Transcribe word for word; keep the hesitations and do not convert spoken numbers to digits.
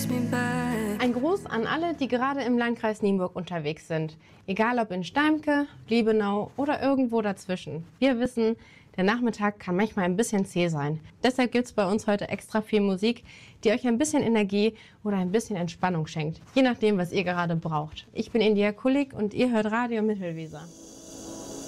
Ein Gruß an alle, die gerade im Landkreis Nienburg unterwegs sind. Egal ob in Steimke, Liebenau oder irgendwo dazwischen. Wir wissen, der Nachmittag kann manchmal ein bisschen zäh sein. Deshalb gibt es bei uns heute extra viel Musik, die euch ein bisschen Energie oder ein bisschen Entspannung schenkt. Je nachdem, was ihr gerade braucht. Ich bin India Kulik und ihr hört Radio Mittelweser.